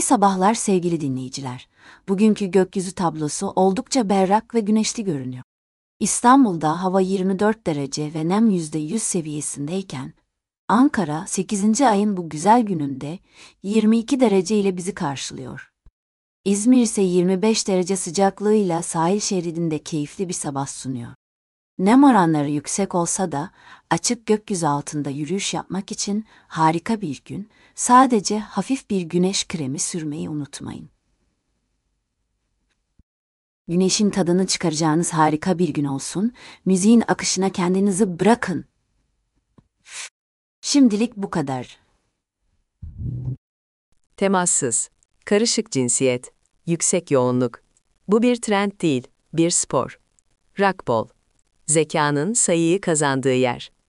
İyi sabahlar sevgili dinleyiciler. Bugünkü gökyüzü tablosu oldukça berrak ve güneşli görünüyor. İstanbul'da hava 24 derece ve nem %100 seviyesindeyken, Ankara 8. ayın bu güzel gününde 22 derece ile bizi karşılıyor. İzmir ise 25 derece sıcaklığıyla sahil şeridinde keyifli bir sabah sunuyor. Nem oranları yüksek olsa da açık gökyüzü altında yürüyüş yapmak için harika bir gün, sadece hafif bir güneş kremi sürmeyi unutmayın. Güneşin tadını çıkaracağınız harika bir gün olsun, müziğin akışına kendinizi bırakın. Şimdilik bu kadar. Temassız, karışık cinsiyet, yüksek yoğunluk. Bu bir trend değil, bir spor. Racquetball. Zekanın sayıyı kazandığı yer.